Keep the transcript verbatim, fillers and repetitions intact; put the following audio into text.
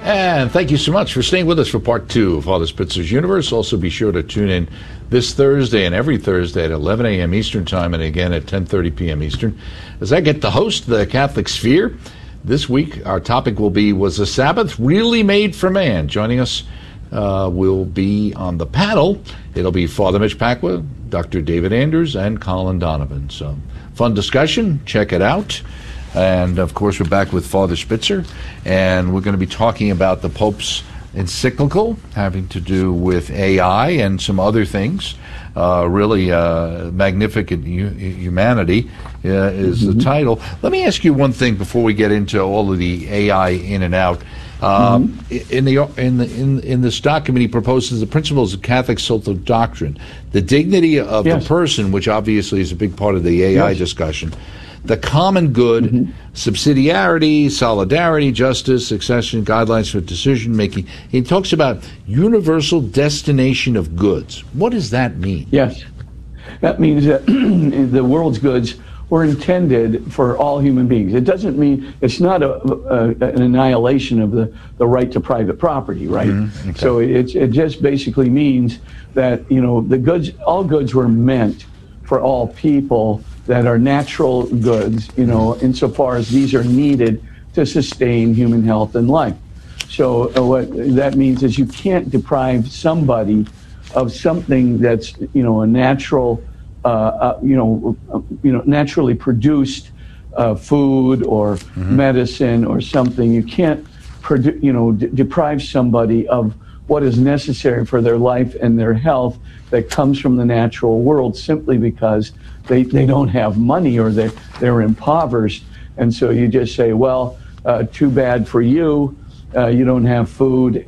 And thank you so much for staying with us for part two of Father Spitzer's Universe. Also, be sure to tune in this Thursday and every Thursday at eleven a.m. Eastern Time and again at ten thirty p.m. Eastern as I get to host the Catholic Sphere. This week, our topic will be, was the Sabbath really made for man? Joining us uh, will be on the panel. It'll be Father Mitch Pacwa, Doctor David Anders, and Colin Donovan. So, fun discussion. Check it out. And, of course, we're back with Father Spitzer, and we're going to be talking about the Pope's encyclical having to do with A I and some other things. Uh, really uh, Magnificent hu- Humanity uh, is mm-hmm. the title. Let me ask you one thing before we get into all of the A I in and out. Um, mm-hmm. in the in the in, in this document, he proposes the principles of Catholic social doctrine, the dignity of yes. the person, which obviously is a big part of the A I yes. discussion, the common good, mm-hmm. subsidiarity, solidarity, justice, succession, guidelines for decision making. He talks about universal destination of goods. What does that mean? Yes, that means that the world's goods were intended for all human beings. It doesn't mean, it's not a, a, an annihilation of the, the right to private property, right? Mm-hmm. Okay. So it, it just basically means that, you know, the goods, all goods were meant for all people that are natural goods, you know, insofar as these are needed to sustain human health and life. So uh, what that means is you can't deprive somebody of something that's, you know, a natural Uh, uh, you know, uh, you know, naturally produced uh, food or mm-hmm. medicine or something. You can't, produ- you know, d- deprive somebody of what is necessary for their life and their health that comes from the natural world simply because they, they don't have money or they they're impoverished. And so you just say, well, uh, too bad for you. Uh, you don't have food.